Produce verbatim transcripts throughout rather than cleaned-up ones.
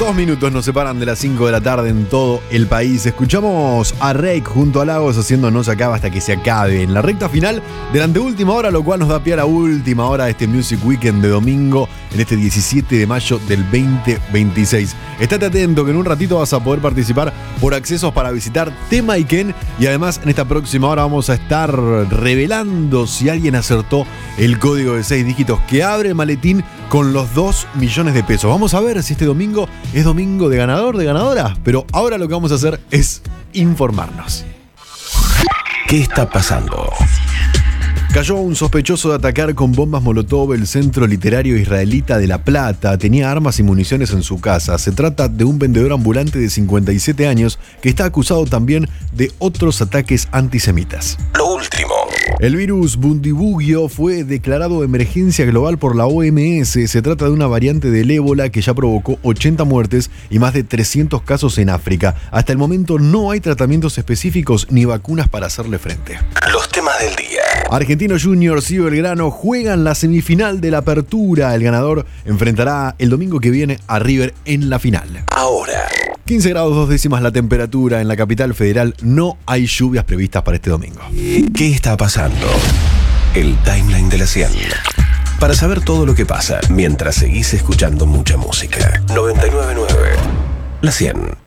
Dos minutos nos separan de las cinco de la tarde en todo el país. Escuchamos a Rake junto a Lagos haciendo No se acaba hasta que se acabe. En la recta final de la anteúltima hora, lo cual nos da pie a la última hora de este Music Weekend de domingo, en este diecisiete de mayo del veinte veintiséis. Estate atento que en un ratito vas a poder participar por accesos para visitar Temaiken. Y además en esta próxima hora vamos a estar revelando si alguien acertó el código de seis dígitos que abre el maletín con los dos millones de pesos. Vamos a ver si este domingo es domingo de ganador, de ganadora. Pero ahora lo que vamos a hacer es informarnos. ¿Qué está pasando? Cayó un sospechoso de atacar con bombas Molotov el centro literario israelita de La Plata. Tenía armas y municiones en su casa. Se trata de un vendedor ambulante de cincuenta y siete años que está acusado también de otros ataques antisemitas. Lo último. El virus Bundibugyo fue declarado emergencia global por la O M S. Se trata de una variante del ébola que ya provocó ochenta muertes y más de trescientos casos en África. Hasta el momento no hay tratamientos específicos ni vacunas para hacerle frente. Los temas del día. Argentinos Juniors y Belgrano juegan la semifinal de la Apertura. El ganador enfrentará el domingo que viene a River en la final. Ahora. quince grados dos décimas la temperatura en la capital federal. No hay lluvias previstas para este domingo. ¿Qué está pasando? El timeline de la cien. Para saber todo lo que pasa mientras seguís escuchando mucha música. noventa y nueve punto nueve. La cien.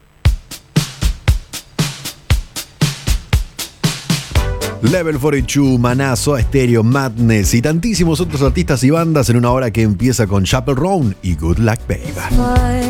Level cuarenta y dos, Maná, Soda Stereo, Madness y tantísimos otros artistas y bandas en una hora que empieza con Chappell Roan y Good Luck Babe.